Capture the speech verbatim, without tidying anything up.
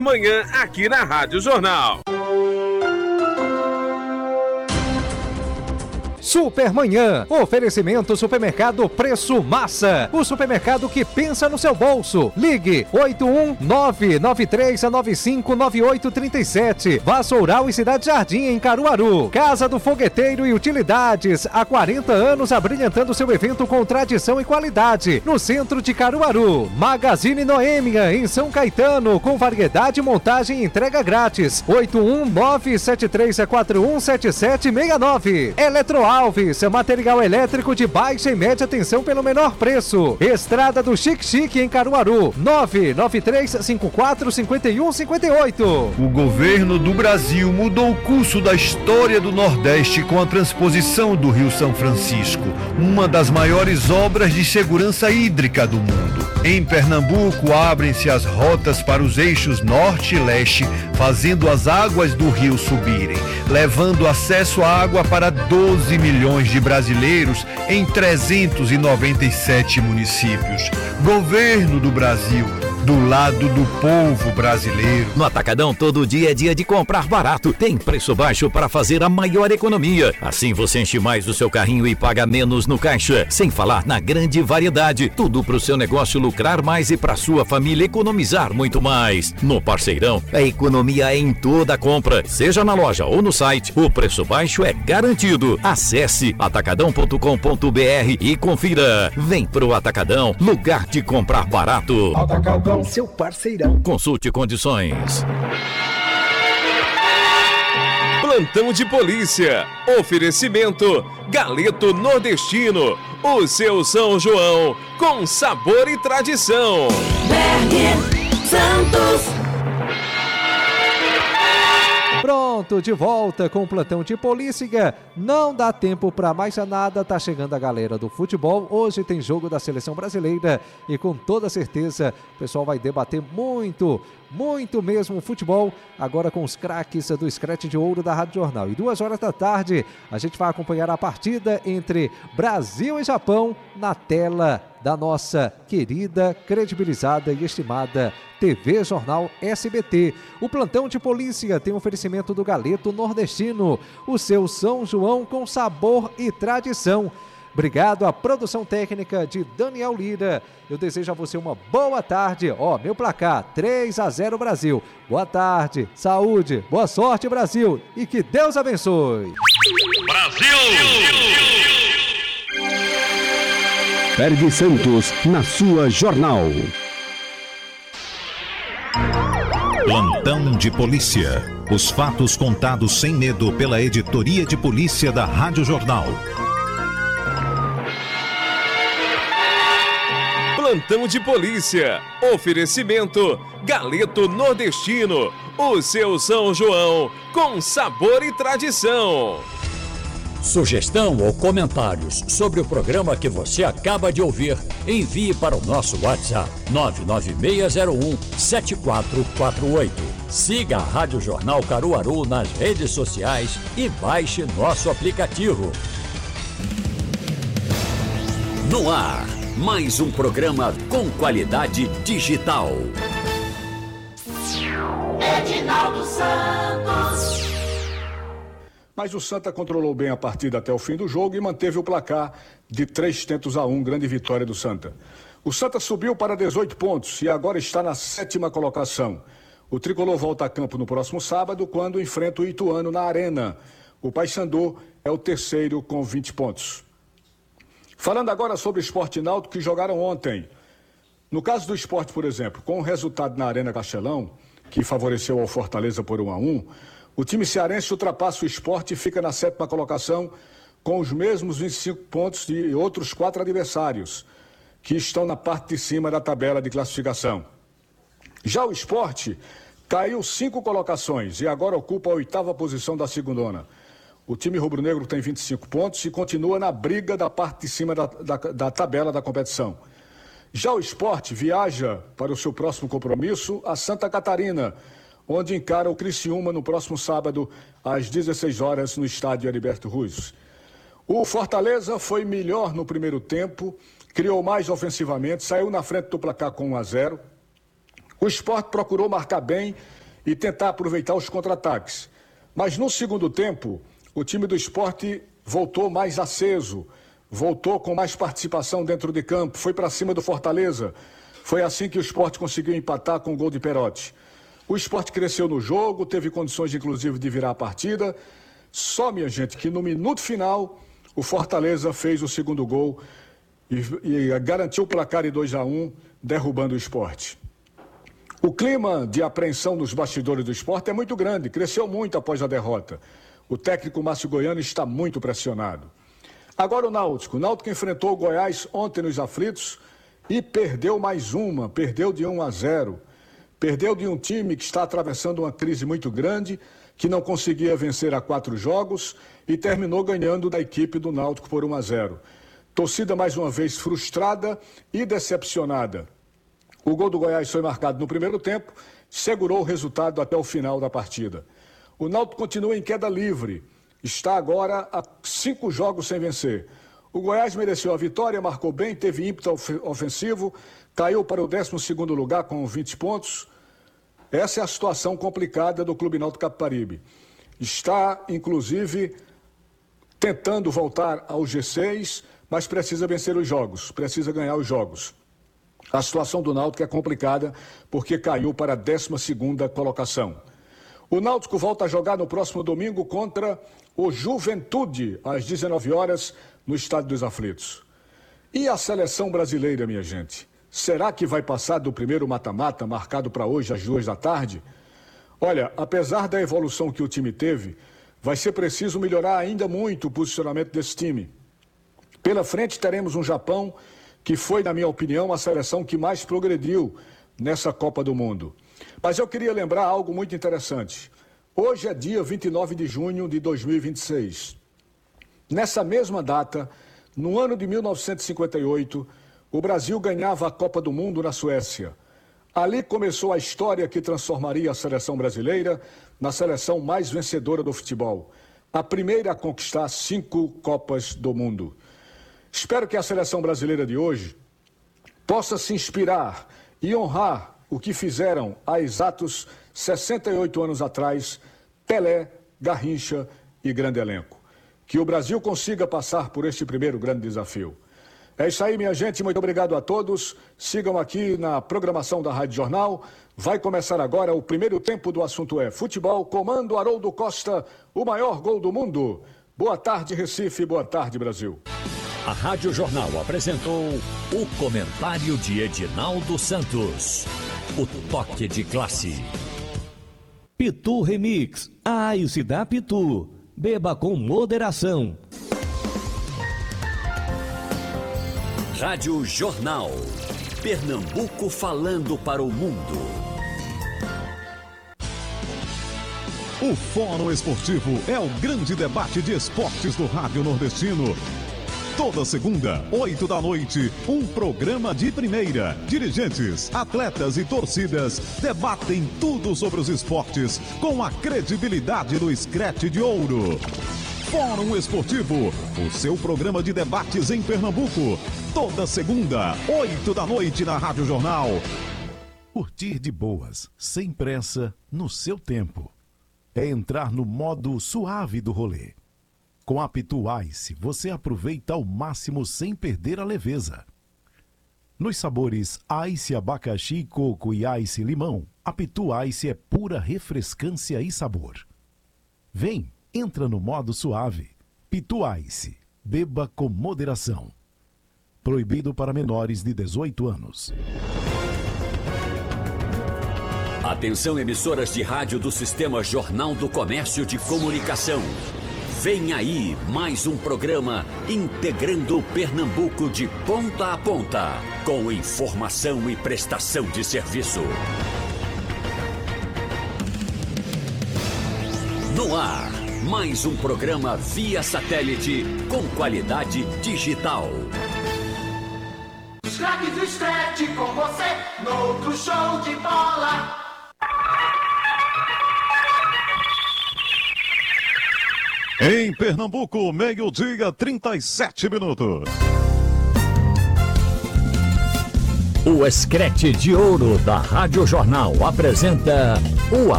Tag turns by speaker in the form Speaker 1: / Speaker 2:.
Speaker 1: Manhã aqui na Rádio Jornal.
Speaker 2: Supermanhã, oferecimento Supermercado Preço Massa, o supermercado que pensa no seu bolso. Ligue oito um nove nove três nove cinco nove oito três sete. Vassoural e Cidade Jardim em Caruaru. Casa do Fogueteiro e Utilidades, há quarenta anos abrilhantando seu evento com tradição e qualidade, no centro de Caruaru. Magazine Noêmia em São Caetano, com variedade, montagem e entrega grátis. oito um nove sete três quatro um sete sete seis nove. Eletroal Alves, material elétrico de baixa e média tensão pelo menor preço. Estrada do Chique Chique em Caruaru, nove nove três cinco quatro cinco um cinco oito.
Speaker 3: O governo do Brasil mudou o curso da história do Nordeste com a transposição do Rio São Francisco, uma das maiores obras de segurança hídrica do mundo. Em Pernambuco, abrem-se as rotas para os eixos norte e leste, fazendo as águas do rio subirem, levando acesso à água para doze milhões de brasileiros em trezentos e noventa e sete municípios. Governo do Brasil, do lado do povo brasileiro.
Speaker 4: No Atacadão, todo dia é dia de comprar barato. Tem preço baixo para fazer a maior economia. Assim você enche mais o seu carrinho e paga menos no caixa. Sem falar na grande variedade. Tudo para o seu negócio lucrar mais e para sua família economizar muito mais. No Parceirão, a economia é em toda a compra. Seja na loja ou no site, o preço baixo é garantido. Acesse atacadão ponto com ponto br e confira. Vem pro Atacadão, lugar de comprar barato.
Speaker 5: Atacadão. Seu parceirão.
Speaker 4: Consulte condições.
Speaker 1: Plantão de polícia. Oferecimento Galeto Nordestino. O seu São João com sabor e tradição.
Speaker 6: Berg Santos.
Speaker 2: Pronto, de volta com o plantão de polícia. Não dá tempo para mais nada, tá chegando a galera do futebol. Hoje tem jogo da Seleção Brasileira e com toda certeza o pessoal vai debater muito, muito mesmo o futebol, agora com os craques do Scratch de Ouro da Rádio Jornal. E duas horas da tarde a gente vai acompanhar a partida entre Brasil e Japão na tela da nossa querida, credibilizada e estimada T V Jornal S B T. O plantão de polícia tem um oferecimento do Galeto Nordestino, o seu São João com sabor e tradição. Obrigado à produção técnica de Daniel Lira. Eu desejo a você uma boa tarde. Ó, meu placar, três a zero Brasil. Boa tarde, saúde, boa sorte Brasil e que Deus abençoe.
Speaker 1: Brasil!
Speaker 7: Berg Santos, na sua Jornal.
Speaker 8: Plantão de polícia. Os fatos contados sem medo pela editoria de polícia da Rádio Jornal.
Speaker 1: Plantão de polícia. Oferecimento Galeto Nordestino. O seu São João com sabor e tradição.
Speaker 9: Sugestão ou comentários sobre o programa que você acaba de ouvir, envie para o nosso WhatsApp nove nove seis zero um sete quatro quatro oito. Siga a Rádio Jornal Caruaru nas redes sociais e baixe nosso aplicativo.
Speaker 10: No ar, mais um programa com qualidade digital.
Speaker 6: Edinaldo Santos.
Speaker 11: Mas o Santa controlou bem a partida até o fim do jogo e manteve o placar de três tentos a um, grande vitória do Santa. O Santa subiu para dezoito pontos e agora está na sétima colocação. O tricolor volta a campo no próximo sábado, quando enfrenta o Ituano na Arena. O Paysandu é o terceiro com vinte pontos. Falando agora sobre o Sport e Náutico, que jogaram ontem. No caso do Sport, por exemplo, com o resultado na Arena Castelão, que favoreceu ao Fortaleza por um a um, o time cearense ultrapassa o Sport e fica na sétima colocação com os mesmos vinte e cinco pontos de outros quatro adversários, que estão na parte de cima da tabela de classificação. Já o Sport caiu cinco colocações e agora ocupa a oitava posição da segundona. O time rubro-negro tem vinte e cinco pontos e continua na briga da parte de cima da, da, da tabela da competição. Já o Sport viaja para o seu próximo compromisso a Santa Catarina, onde encara o Criciúma no próximo sábado, às dezesseis horas, no estádio Heriberto Ruz. O Fortaleza foi melhor no primeiro tempo, criou mais ofensivamente, saiu na frente do placar com um a zero. O Sport procurou marcar bem e tentar aproveitar os contra-ataques. Mas no segundo tempo, o time do Sport voltou mais aceso, voltou com mais participação dentro de campo, foi para cima do Fortaleza. Foi assim que o Sport conseguiu empatar com o gol de Perotti. O Sport cresceu no jogo, teve condições inclusive de virar a partida. Só, minha gente, que no minuto final, o Fortaleza fez o segundo gol e, e garantiu o placar de dois a um, derrubando o Sport. O clima de apreensão nos bastidores do Sport é muito grande, cresceu muito após a derrota. O técnico Márcio Goiano está muito pressionado. Agora o Náutico. O Náutico enfrentou o Goiás ontem nos aflitos e perdeu mais uma, perdeu de um a zero. Perdeu de um time que está atravessando uma crise muito grande, que não conseguia vencer há quatro jogos e terminou ganhando da equipe do Náutico por um a zero. Torcida mais uma vez frustrada e decepcionada. O gol do Goiás foi marcado no primeiro tempo, segurou o resultado até o final da partida. O Náutico continua em queda livre, está agora a cinco jogos sem vencer. O Goiás mereceu a vitória, marcou bem, teve ímpeto ofensivo, caiu para o décimo segundo lugar com vinte pontos. Essa é a situação complicada do Clube Náutico Capibaribe. Está, inclusive, tentando voltar ao G seis, mas precisa vencer os jogos, precisa ganhar os jogos. A situação do Náutico é complicada porque caiu para a décima segunda colocação. O Náutico volta a jogar no próximo domingo contra o Juventude, às dezenove horas, no Estádio dos Aflitos. E a seleção brasileira, minha gente? Será que vai passar do primeiro mata-mata, marcado para hoje às duas da tarde? Olha, apesar da evolução que o time teve, vai ser preciso melhorar ainda muito o posicionamento desse time. Pela frente teremos um Japão que foi, na minha opinião, a seleção que mais progrediu nessa Copa do Mundo. Mas eu queria lembrar algo muito interessante. Hoje é dia vinte e nove de junho de dois mil e vinte e seis. Nessa mesma data, no ano de mil novecentos e cinquenta e oito, o Brasil ganhava a Copa do Mundo na Suécia. Ali começou a história que transformaria a seleção brasileira na seleção mais vencedora do futebol. A primeira a conquistar cinco Copas do Mundo. Espero que a seleção brasileira de hoje possa se inspirar e honrar o que fizeram há exatos sessenta e oito anos atrás Pelé, Garrincha e grande elenco. Que o Brasil consiga passar por este primeiro grande desafio. É isso aí, minha gente. Muito obrigado a todos. Sigam aqui na programação da Rádio Jornal. Vai começar agora o primeiro tempo do assunto é futebol. Comando Haroldo Costa, o maior gol do mundo. Boa tarde, Recife. Boa tarde, Brasil.
Speaker 9: A Rádio Jornal apresentou o comentário de Edinaldo Santos. O toque de classe.
Speaker 12: Pitu Remix. A Ice da Pitu. Beba com moderação.
Speaker 10: Rádio Jornal. Pernambuco falando para o mundo.
Speaker 13: O Fórum Esportivo é o grande debate de esportes do Rádio Nordestino. Toda segunda, oito da noite, um programa de primeira. Dirigentes, atletas e torcidas debatem tudo sobre os esportes com a credibilidade do Screte de Ouro. Fórum Esportivo, o seu programa de debates em Pernambuco. Toda segunda, oito da noite na Rádio Jornal.
Speaker 14: Curtir de boas, sem pressa, no seu tempo. É entrar no modo suave do rolê. Com a Pitu Ice, você aproveita ao máximo sem perder a leveza. Nos sabores Ice Abacaxi, Coco e Ice Limão, a Pitu Ice é pura refrescância e sabor. Vem, entra no modo suave. Pitu Ice, beba com moderação. Proibido para menores de dezoito anos.
Speaker 10: Atenção, emissoras de rádio do Sistema Jornal do Comércio de Comunicação. Vem aí mais um programa integrando Pernambuco de ponta a ponta, com informação e prestação de serviço. No ar, mais um programa via satélite com qualidade digital.
Speaker 6: Os craques do Screte com você, no outro show de bola.
Speaker 13: Em Pernambuco, meio-dia, trinta e sete minutos.
Speaker 9: O Escrete de Ouro da Rádio Jornal apresenta o